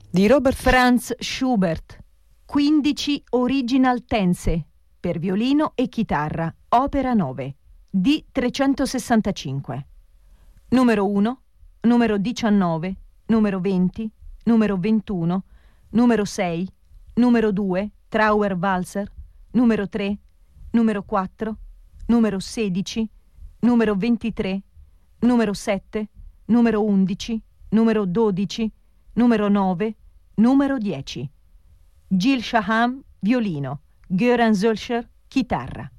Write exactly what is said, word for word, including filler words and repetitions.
di Robert Franz Schubert, quindici Original Tense per violino e chitarra, opera nove, D trecentosessantacinque. Numero uno, numero diciannove, numero venti, numero ventuno, numero sei, numero due, Trauer Walzer, numero tre, numero quattro, numero sedici, numero ventitré, numero sette, numero undici, numero dodici, numero nove, numero dieci. Gil Shaham, violino, Göran Zölscher, chitarra.